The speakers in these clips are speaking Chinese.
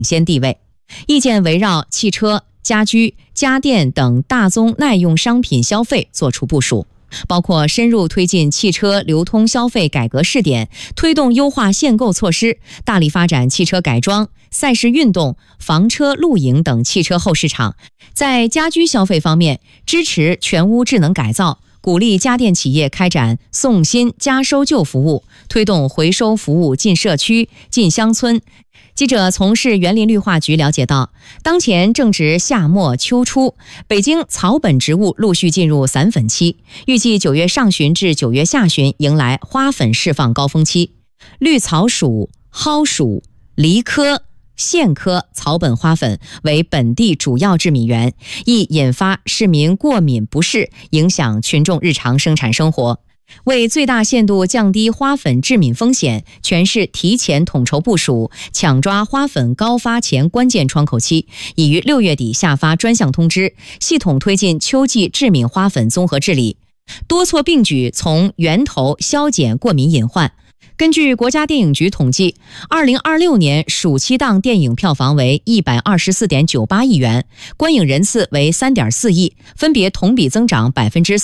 先地位。意见围绕汽车、家居、家电等大宗耐用商品消费作出部署，包括深入推进汽车流通消费改革试点，推动优化限购措施，大力发展汽车改装、赛事运动、房车露营等汽车后市场。在家居消费方面，支持全屋智能改造，鼓励家电企业开展送新加收旧服务，推动回收服务进社区、进乡村。记者从市园林绿化局了解到，当前正值夏末秋初，北京草本植物陆续进入散粉期，预计9月上旬至9月下旬迎来花粉释放高峰期。绿草属、蒿属、梨科、苋科草本花粉为本地主要致敏源，易引发市民过敏不适，影响群众日常生产生活。为最大限度降低花粉致敏风险，全市提前统筹部署，抢抓花粉高发前关键窗口期，已于6月底下发专项通知，系统推进秋季致敏花粉综合治理，多措并举，从源头消减过敏隐患。根据国家电影局统计，2026年暑期档电影票房为124.98亿元，观影人次为3.4亿，分别同比增长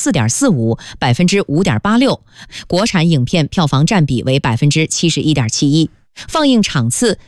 4.45%、5.86%，国产影片票房占比为71.71%。放映场次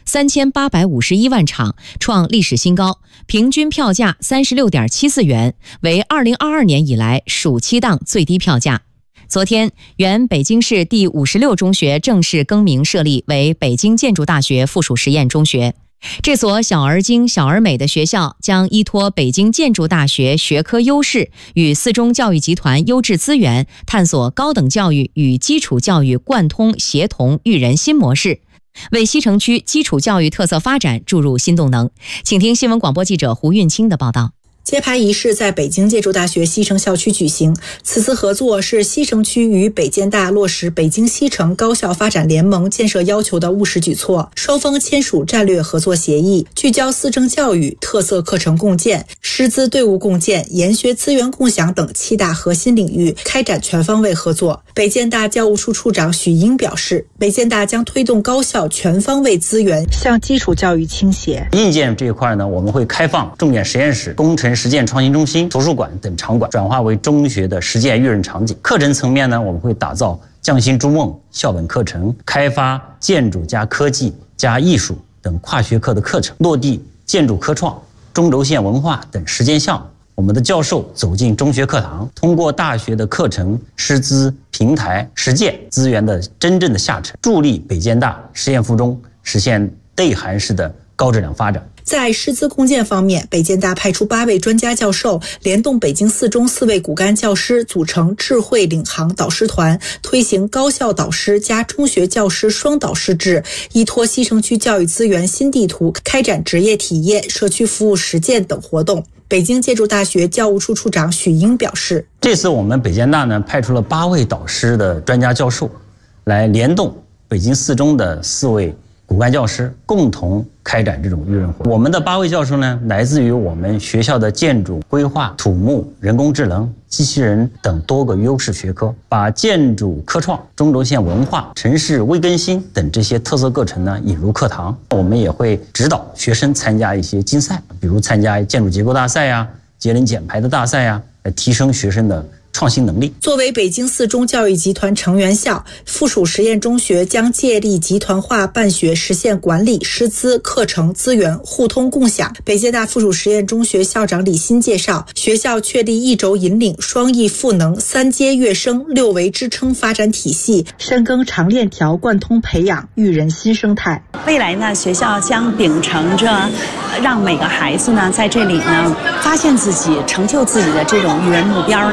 3851万场，创历史新高，平均票价36.74元，为2022年以来暑期档最低票价。昨天，原北京市第56中学正式更名设立为北京建筑大学附属实验中学。这所小而精、小而美的学校将依托北京建筑大学学科优势与四中教育集团优质资源，探索高等教育与基础教育贯通协同育人新模式，为西城区基础教育特色发展注入新动能。请听新闻广播记者胡运清的报道。 揭牌仪式在北京建筑大学西城校区举行。此次合作是西城区与北建大落实北京西城高校发展联盟建设要求的务实举措，双方签署战略合作协议，聚焦思政教育、特色课程共建、师资队伍共建、研学资源共享等7大核心领域开展全方位合作。北建大教务处处长许英表示，北建大将推动高校全方位资源向基础教育倾斜。 硬件这一块呢，我们会开放重点实验室、工程实践创新中心、图书馆等场馆，转化为中学的实践育人场景。课程层面呢，我们会打造匠心筑梦校本课程，开发建筑加科技加艺术等跨学科的课程，落地建筑科创、中轴线文化等实践项目。我们的教授走进中学课堂，通过大学的课程、师资、平台、实践资源的真正的下沉，助力北建大实验附中实现内涵式的高质量发展。 在师资共建方面，北建大派出8位专家教授，联动北京4中4位骨干教师，组成智慧领航导师团，推行高校导师加中学教师双导师制，依托西城区教育资源新地图，开展职业体验、社区服务实践等活动。北京建筑大学教务处处长许英表示， 这次我们北建大呢派出了8位导师的专家教授，来联动北京4中的4位骨干教师，共同开展这种育人活动。我们的8位教授呢，来自于我们学校的建筑、规划、土木、人工智能、机器人等多个优势学科，把建筑科创、中轴线文化、城市微更新等这些特色课程呢引入课堂。我们也会指导学生参加一些竞赛，比如参加建筑结构大赛呀、节能减排的大赛呀，来提升学生的创新能力。 作为北京4中教育集团成员校，附属实验中学将借力集团化办学，实现管理、师资、课程资源互通共享。北建大附属实验中学校长李欣介绍，学校确立1轴引领、双翼赋能、3阶跃升、6维支撑发展体系，深耕长链条贯通培养育人新生态。 未来呢，学校将秉承着让每个孩子呢在这里呢发现自己、成就自己的这种育人目标。